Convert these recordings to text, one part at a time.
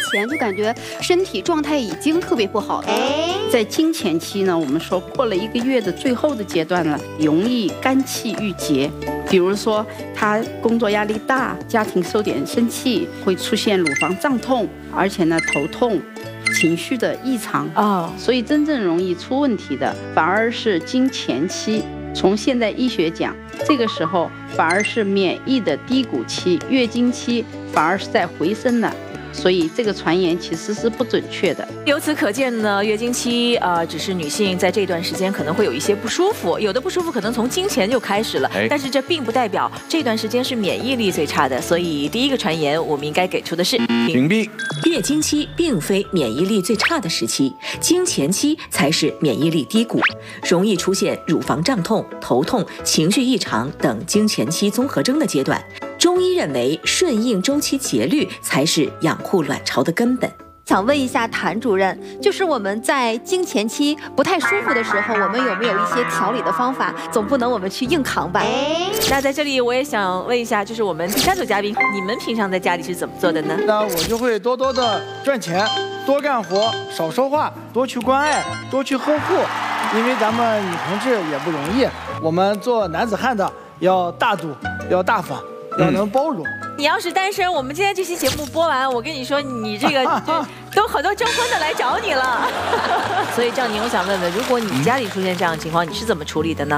前就感觉身体状态已经特别不好了。 在经前期呢，我们说过了1个月的最后的阶段了，容易肝气郁结。比如说他工作压力大，家庭受点生气，会出现乳房胀痛，而且呢头痛。情绪的异常所以真正容易出问题的反而是经前期。从现在医学讲，这个时候反而是免疫的低谷期，月经期反而是在回升了。所以这个传言其实是不准确的。 由此可见呢，月经期只是女性在这段时间可能会有一些不舒服，有的不舒服可能从经前就开始了，但是这并不代表这段时间是免疫力最差的。所以第一个传言我们应该给出的是屏蔽。 月经期并非免疫力最差的时期，经前期才是免疫力低谷，容易出现乳房胀痛、头痛、情绪异常等经前期综合征的阶段。中医认为，顺应周期节律才是养护卵巢的根本。 想问一下谭主任，就是我们在经前期不太舒服的时候，我们有没有一些调理的方法？总不能我们去硬扛吧？ 那在这里我也想问一下，就是我们第3组嘉宾，你们平常在家里是怎么做的呢？ 那我就会多多的赚钱，多干活，少说话，多去关爱，多去呵护，因为咱们女同志也不容易，我们做男子汉的要大度，要大方。要能包容。 你要是单身，我们今天这期节目播完，我跟你说，你这个都很多征婚的来找你了。所以赵宁，我想问问，如果你家里出现这样的情况，你是怎么处理的呢？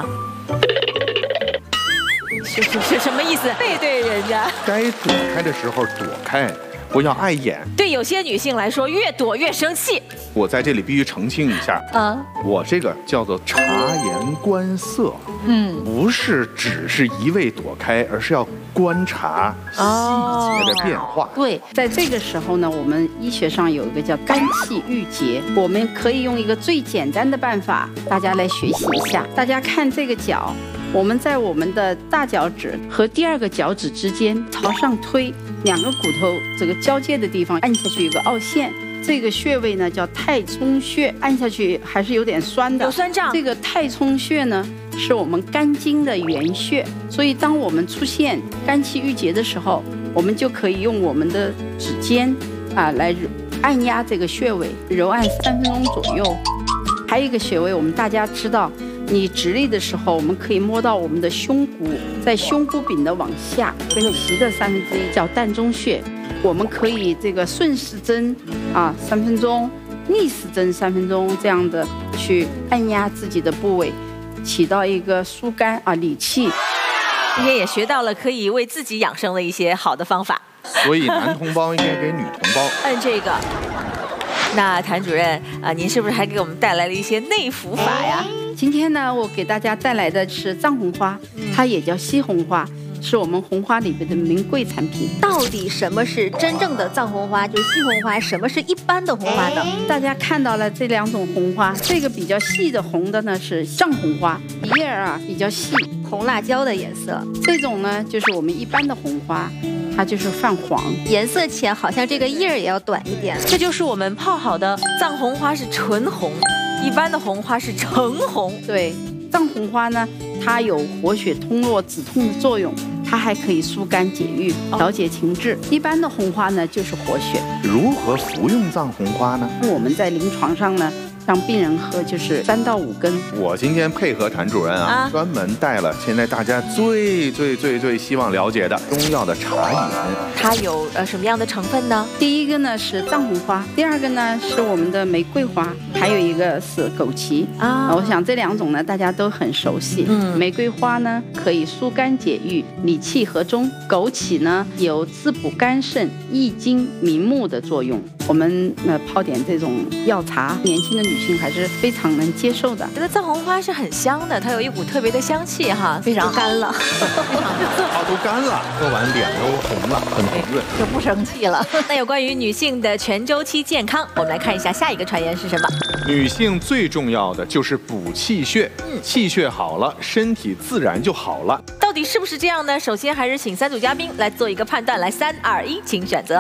是什么意思？背对人家， 该躲开的时候躲开，不要碍眼。 对有些女性来说，越躲越生气。 我在这里必须澄清一下我这个叫做察言观色，不是只是一味躲开，而是要观察细节的变化。 对，在这个时候呢，我们医学上有一个叫肝气郁结，我们可以用一个最简单的办法，大家来学习一下。大家看这个脚，我们在我们的大脚趾和第2个脚趾之间朝上推，2个骨头这个交界的地方按下去有个凹陷。这个穴位呢叫太冲穴，按下去还是有点酸的， 有酸胀。这个太冲穴呢是我们肝经的原穴，所以当我们出现肝气郁结的时候，我们就可以用我们的指尖来按压这个穴位，揉按3分钟左右。还有一个穴位，我们大家知道，你直立的时候，我们可以摸到我们的胸骨，在胸骨柄的往下跟齐的1/3叫膻中穴。我们可以这个顺时针3分钟，逆时针3分钟，这样的去按压自己的部位，起到一个疏肝理气。 今天也学到了可以为自己养生的一些好的方法。 所以男同胞应该给女同胞按这个。那谭主任您是不是还给我们带来了一些内服法呀？ 今天呢，我给大家带来的是藏红花，它也叫西红花。是我们红花里面的名贵产品。 到底什么是真正的藏红花，就是西红花？什么是一般的红花呢？ 大家看到了这2种红花，这个比较细的红的呢是藏红花，叶儿比较细， 红辣椒的颜色。 这种呢就是我们一般的红花，它就是泛黄， 颜色浅，好像这个叶儿也要短一点。 这就是我们泡好的藏红花是纯红，一般的红花是橙红。 对，藏红花呢，它有活血通络、止痛的作用，它还可以疏肝解郁、调节情志。一般的红花呢，就是活血。 如何服用藏红花呢？ 我们在临床上呢，让病人喝就是3到5根。 我今天配合谭主任专门带了现在大家最希望了解的中药的茶饮。 它有什么样的成分呢？ 第一个呢是藏红花，第2个呢是我们的玫瑰花，还有一个是枸杞我想这2种呢大家都很熟悉。玫瑰花呢可以疏肝解郁、理气和中，枸杞呢有滋补肝肾、益精明目的作用。我们泡点这种药茶，年轻的女性还是非常能接受的。 觉得藏红花是很香的，它有一股特别的香气非常干了， 它都干了，喝完脸都红了，很红润， 就不生气了。 那有关于女性的全周期健康，我们来看一下下一个传言是什么？ 女性最重要的就是补气血，气血好了，身体自然就好了。 到底是不是这样呢？首先还是请3组嘉宾来做一个判断，来3、2、1，请选择。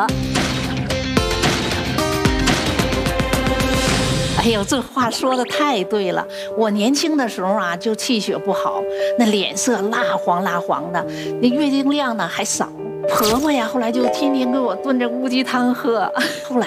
哎呦，这话说的太对了！我年轻的时候就气血不好，那脸色蜡黄的，那月经量呢还少。婆婆呀，后来就天天给我炖这乌鸡汤喝，后来